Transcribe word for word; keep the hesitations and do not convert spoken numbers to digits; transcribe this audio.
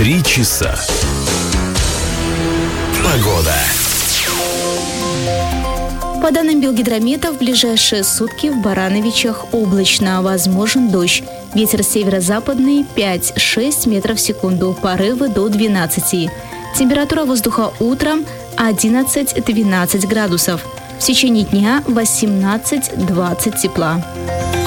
Три часа. Погода. По данным Белгидромета, в ближайшие сутки в Барановичах облачно, возможен дождь. Ветер северо-западный пять-шесть метров в секунду, порывы до двенадцати. Температура воздуха утром одиннадцать-двенадцать градусов. В течение дня восемнадцать-двадцать тепла.